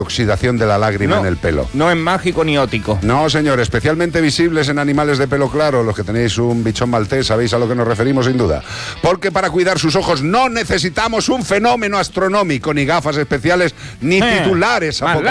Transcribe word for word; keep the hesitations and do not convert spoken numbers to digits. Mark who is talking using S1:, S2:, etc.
S1: Oxidación de la lágrima
S2: no,
S1: en el pelo.
S2: No es mágico ni ótico.
S1: No, señor, especialmente visibles en animales de pelo claro, los que tenéis un bichón maltés, sabéis a lo que nos referimos sin duda. Porque para cuidar sus ojos no necesitamos un fenómeno astronómico, ni gafas especiales, ni
S2: Eh,
S1: titulares
S2: más